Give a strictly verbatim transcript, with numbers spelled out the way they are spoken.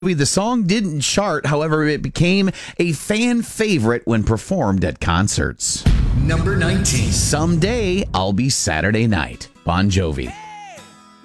The song didn't chart, however, it became a fan favorite when performed at concerts. Number nineteen. Someday I'll Be Saturday Night, Bon Jovi.